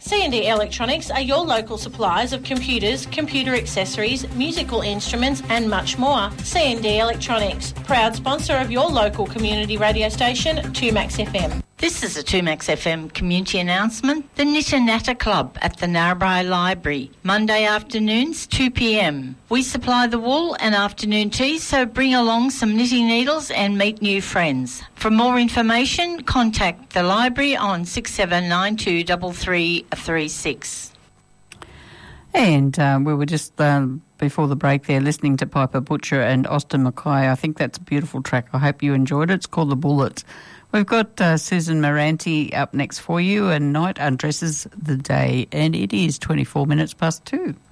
C&D Electronics are your local suppliers of computers, computer accessories, musical instruments and much more. C&D Electronics, proud sponsor of your local community radio station, 2Max FM. This is a 2Max FM community announcement. The Knitter Natter Club at the Narrabri Library, Monday afternoons, 2 p.m. We supply the wool and afternoon tea, so bring along some knitting needles and meet new friends. For more information, contact the library on 6792 3336. And we were just, before the break there, listening to Piper Butcher and Austin Mackay. I think that's a beautiful track. I hope you enjoyed it. It's called The Bullets. We've got Susan Moranti up next for you, and Night Undresses the Day, and it is 24 minutes past 2.